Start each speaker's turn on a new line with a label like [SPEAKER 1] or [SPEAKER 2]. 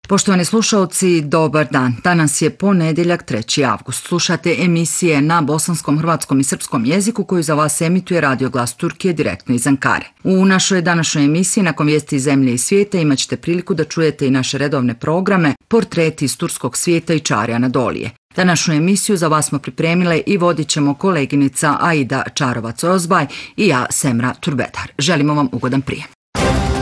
[SPEAKER 1] Poštovani slušalci, dobar dan. Danas je ponedjeljak 3. avgust. Slušate emisije na bosanskom, hrvatskom i srpskom jeziku koju za vas emituje Radio Glas Turkije direktno iz Ankare. U našoj današnjoj emisiji nakon vijesti iz zemlje i svijeta imat ćete priliku da čujete i naše redovne programe, portreti iz turskog svijeta i Čare Anadolije. Današnju emisiju za vas smo pripremile i vodit ćemo koleginica Aida Čarovac-Ozbaj i ja, Semra Turbedar. Želimo vam ugodan prijem.